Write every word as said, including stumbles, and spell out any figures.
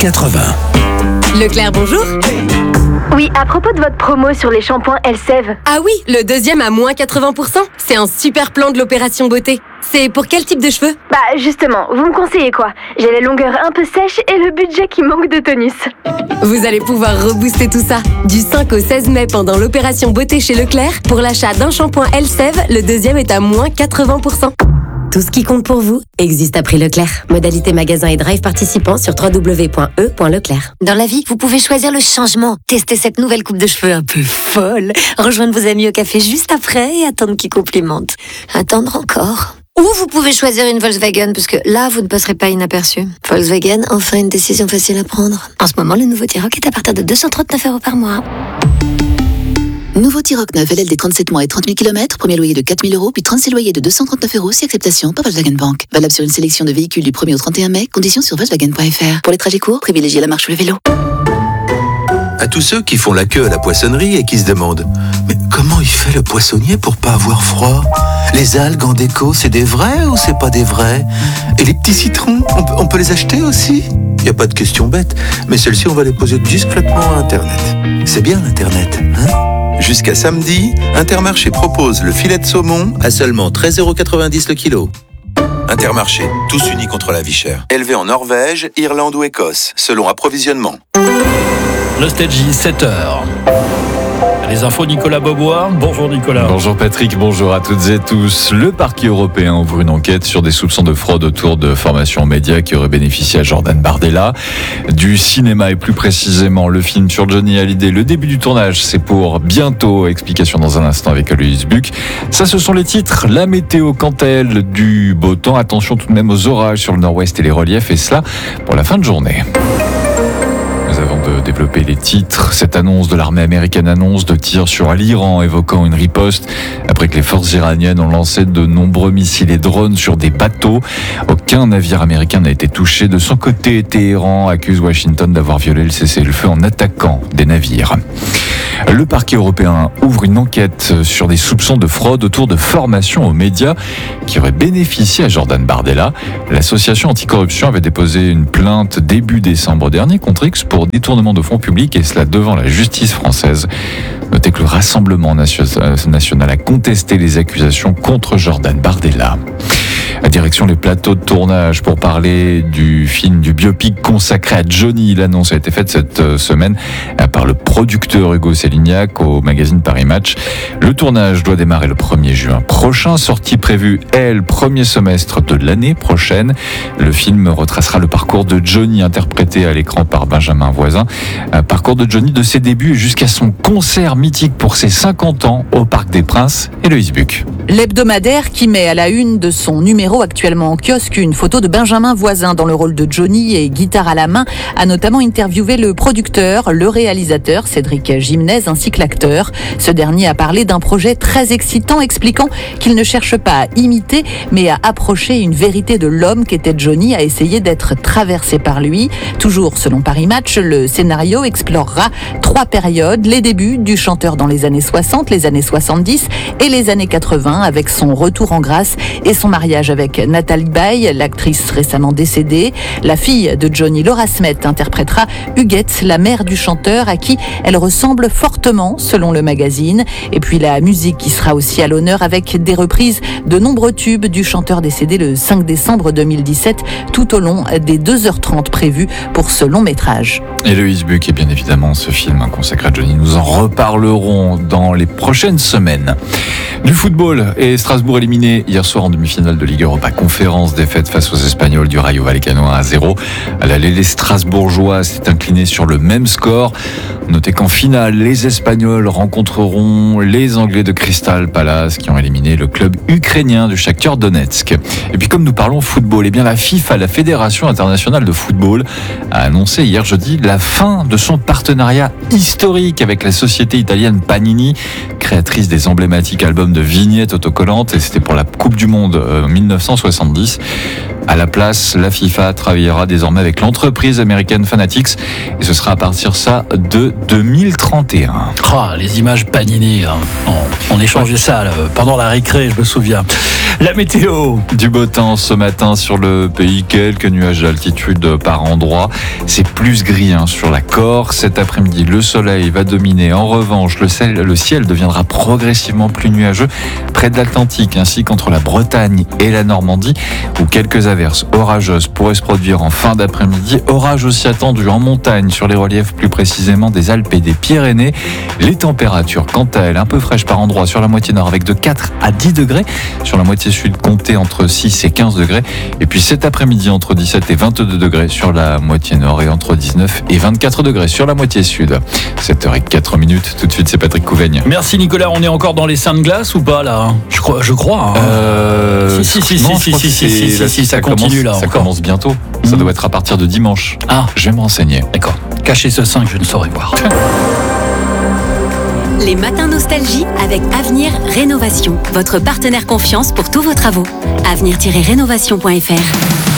quatre-vingts. Leclerc, bonjour. Oui, à propos de votre promo sur les shampoings Elseve. Ah oui, le deuxième à moins quatre-vingts pour cent. C'est un super plan de l'opération beauté. C'est pour quel type de cheveux? Bah justement, vous me conseillez quoi? J'ai les longueurs un peu sèches et le budget qui manque de tonus. Vous allez pouvoir rebooster tout ça. Du cinq au seize mai pendant l'opération beauté chez Leclerc, pour l'achat d'un shampoing Elseve, le deuxième est à moins quatre-vingts pour cent. Tout ce qui compte pour vous existe à prix Leclerc. Modalité magasin et drive participants sur w w w point e point leclerc. Dans la vie, vous pouvez choisir le changement. Tester cette nouvelle coupe de cheveux un peu folle. Rejoindre vos amis au café juste après et attendre qu'ils complimentent. Attendre encore. Ou vous pouvez choisir une Volkswagen, parce que là, vous ne passerez pas inaperçu. Volkswagen, enfin une décision facile à prendre. En ce moment, le nouveau T-Roc est à partir de deux cent trente-neuf euros par mois. Nouveau T-Roc neuf L L D trente-sept mois et trente mille kilomètres, premier loyer de quatre mille euros, puis trente-six loyers de deux cent trente-neuf euros si acceptation par Volkswagen Bank. Valable sur une sélection de véhicules du premier au trente et un mai, conditions sur Volkswagen point f r. Pour les trajets courts, privilégiez la marche ou le vélo. À tous ceux qui font la queue à la poissonnerie et qui se demandent « Mais comment il fait le poissonnier pour pas avoir froid ? Les algues en déco, c'est des vrais ou c'est pas des vrais ? Et les petits citrons, on peut, on peut les acheter aussi ? Il n'y a pas de question bête, mais celles-ci on va les poser discrètement à Internet. C'est bien l'Internet, hein ? Jusqu'à samedi, Intermarché propose le filet de saumon à seulement treize euros quatre-vingt-dix le kilo. Intermarché, tous unis contre la vie chère. Élevé en Norvège, Irlande ou Écosse, selon approvisionnement. Nostalgie, sept heures. Les infos, Nicolas Beaubois. Bonjour Nicolas. Bonjour Patrick, bonjour à toutes et tous. Le parquet européen ouvre une enquête sur des soupçons de fraude autour de formations médias qui auraient bénéficié à Jordan Bardella. Du cinéma et plus précisément le film sur Johnny Hallyday. Le début du tournage, c'est pour bientôt. Explication dans un instant avec Aloïs Buck. Ça, ce sont les titres. La météo, quant à elle, du beau temps. Attention tout de même aux orages sur le nord-ouest et les reliefs. Et cela pour la fin de journée. Nous avons de développer les titres. Cette annonce de l'armée américaine annonce de tirs sur l'Iran, évoquant une riposte après que les forces iraniennes ont lancé de nombreux missiles et drones sur des bateaux. Aucun navire américain n'a été touché. De son côté, Téhéran accuse Washington d'avoir violé le cessez-le-feu en attaquant des navires. Le parquet européen ouvre une enquête sur des soupçons de fraude autour de formations aux médias qui auraient bénéficié à Jordan Bardella. L'association anticorruption avait déposé une plainte début décembre dernier contre X pour détournement de fonds publics, et cela devant la justice française. Notez que le Rassemblement national a contesté les accusations contre Jordan Bardella. À direction les plateaux de tournage pour parler du film, du biopic consacré à Johnny. L'annonce a été faite cette semaine par le producteur Hugo Sélignac au magazine Paris Match. Le tournage doit démarrer le premier juin prochain. Sortie prévue, elle, premier semestre de l'année prochaine. Le film retracera le parcours de Johnny, interprété à l'écran par Benjamin Voisin. Un parcours de Johnny de ses débuts jusqu'à son concert mythique pour ses cinquante ans au Parc des Princes et le Isbuc. L'hebdomadaire qui met à la une de son numéro actuellement en kiosque une photo de Benjamin Voisin dans le rôle de Johnny et guitare à la main a notamment interviewé le producteur, le réalisateur Cédric Gimnez ainsi que l'acteur. Ce dernier a parlé d'un projet très excitant, expliquant qu'il ne cherche pas à imiter mais à approcher une vérité de l'homme qu'était Johnny, à essayer d'être traversé par lui. Toujours selon Paris Match, le scénario explorera trois périodes: les débuts du chanteur dans les années soixante, les années soixante-dix et les années quatre-vingts, avec son retour en grâce et son mariage avec Nathalie Baye, l'actrice récemment décédée. La fille de Johnny, Laura Smet, interprétera Huguette, la mère du chanteur, à qui elle ressemble fortement selon le magazine. Et puis la musique qui sera aussi à l'honneur avec des reprises de nombreux tubes du chanteur décédé le cinq décembre deux mille dix-sept, tout au long des deux heures trente prévues pour ce long métrage. Et le Isbuc est bien évidemment ce film consacré à Johnny. Nous en reparlerons dans les prochaines semaines. Du football, et Strasbourg éliminé hier soir en demi-finale de Ligue Europa Conférence, défaite face aux Espagnols du Rayo Vallecano un à zéro. À l'aller, les Strasbourgeois s'est incliné sur le même score. Notez qu'en finale, les Espagnols rencontreront les Anglais de Crystal Palace qui ont éliminé le club ukrainien du Shakhtar Donetsk. Et puis comme nous parlons football, eh bien la FIFA, la Fédération internationale de football, a annoncé hier jeudi la fin de son partenariat historique avec la société italienne Panini, créatrice des emblématiques albums de vignettes autocollantes, et c'était pour la Coupe du Monde euh, mille neuf cent soixante-dix. À la place, la FIFA travaillera désormais avec l'entreprise américaine Fanatics, et ce sera à partir ça de deux mille trente et un. Ah, les images Panini, hein. on, on échangeait ça là, pendant la récré, je me souviens. La météo. Du beau temps ce matin sur le pays, quelques nuages d'altitude par endroit. C'est plus gris hein, sur la Corse. Cet après-midi, le soleil va dominer. En revanche, le ciel, le ciel deviendra progressivement plus nuageux près de l'Atlantique, ainsi qu'entre la Bretagne et la Normandie, où quelques averses orageuses pourraient se produire en fin d'après-midi. Orage aussi attendu en montagne sur les reliefs plus précisément des Alpes et des Pyrénées. Les températures, quant à elles, un peu fraîches par endroits sur la moitié nord avec de quatre à dix degrés. Sur la moitié sud, comptez entre six et quinze degrés. Et puis cet après-midi, entre dix-sept et vingt-deux degrés sur la moitié nord et entre dix-neuf et vingt-quatre degrés sur la moitié sud. sept heures zéro quatre minutes. Tout de suite, c'est Patrick Couvaigne. Merci Nicolas. On est encore dans les seins de glace ou pas là? Je crois. Je crois. Hein. Euh... Si si si non, si je si crois si que si, c'est- si, si, ça, ça continue commence, là. Ça encore. commence bientôt. Ça Mmh. doit être à partir de dimanche. Ah, Je vais me renseigner. d'accord. Cacher ce sein que je ne saurais voir. Les matins nostalgie avec Avenir Rénovation, votre partenaire confiance pour tous vos travaux. avenir tiret rénovation point f r